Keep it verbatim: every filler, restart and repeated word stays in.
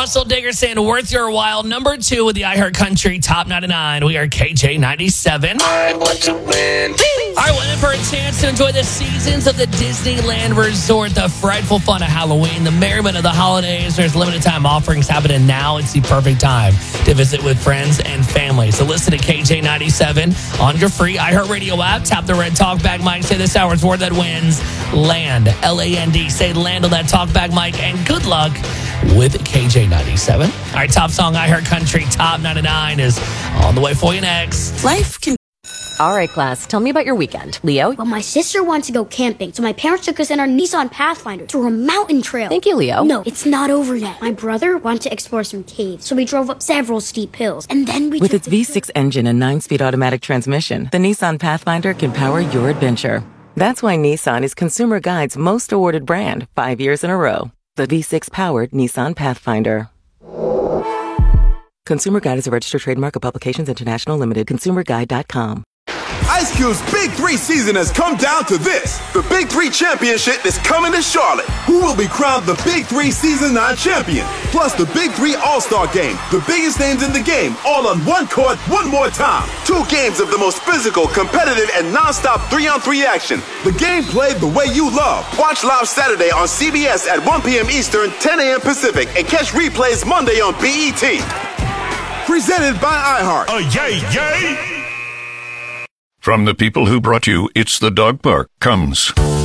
Russell Dickerson, worth your while. Number two with the iHeart Country Top ninety-nine. We are K J ninety-seven. I want to win. All right, well, in for a chance to enjoy the seasons of the Disneyland Resort, the frightful fun of Halloween, the merriment of the holidays. There's limited time offerings happening now. It's the perfect time to visit with friends and family. So listen to K J ninety-seven on your free iHeartRadio app. Tap the red talkback mic. Say this hour's word that wins. Land. L A N D. Say land on that talkback mic. And good luck with K J ninety-seven. All right, top song iHeart Country Top ninety-nine is on the way for you next. Life can... All right, class, tell me about your weekend. Leo? Well, my sister wants to go camping, so my parents took us in our Nissan Pathfinder through a mountain trail. Thank you, Leo. No, it's not over yet. My brother wanted to explore some caves, so we drove up several steep hills, and then we With took its V six engine and nine-speed automatic transmission, the Nissan Pathfinder can power your adventure. That's why Nissan is Consumer Guide's most awarded brand five years in a row. The V six-powered Nissan Pathfinder. Consumer Guide is a registered trademark of Publications International Limited. consumer guide dot com. Ice Cube's Big Three season has come down to this. The Big Three Championship is coming to Charlotte. Who will be crowned the Big Three Season nine champion? Plus the Big Three All-Star Game. The biggest names in the game, all on one court, one more time. Two games of the most physical, competitive, and non-stop three-on-three action. The game played the way you love. Watch live Saturday on C B S at one p.m. Eastern, ten a.m. Pacific, and catch replays Monday on B E T. Presented by iHeart. Oh, yay, yay! From the people who brought you It's the Dog Park comes